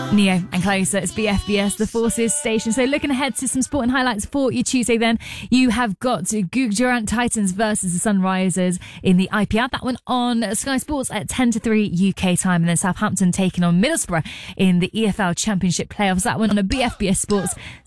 Neo and Closer, it's BFBS, the Forces station. So looking ahead to some sporting highlights for you Tuesday then, you have got Gujarat Titans versus the Sunrisers in the IPL. That one on Sky Sports at 10 to 3 UK time. And then Southampton taking on Middlesbrough in the EFL Championship playoffs. That one on a BFBS Sports